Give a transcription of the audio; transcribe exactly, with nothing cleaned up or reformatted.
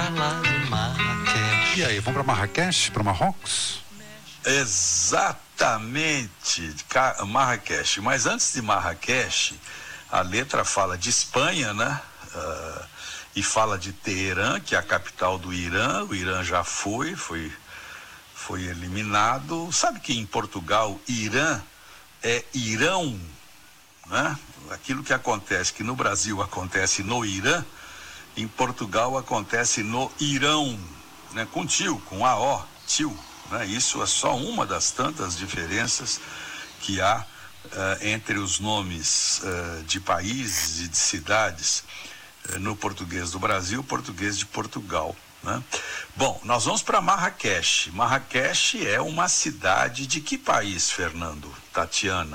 pra lá de Marrakech. E aí, vamos para Marrakech, para Marrocos? Exatamente, Marrakech. Mas antes de Marrakech, a letra fala de Espanha, né? Uh, e fala de Teherã, que é a capital do Irã. O Irã já foi, foi, foi eliminado. Sabe que em Portugal, Irã é Irão, né? Aquilo que acontece, que no Brasil acontece no Irã, em Portugal acontece no Irão, né? Com tio, com A O, tio. Né? Isso é só uma das tantas diferenças que há uh, entre os nomes uh, de países e de cidades uh, no português do Brasil e português de Portugal. Né? Bom, nós vamos para Marrakech. Marrakech é uma cidade de que país, Fernando? Tatiana?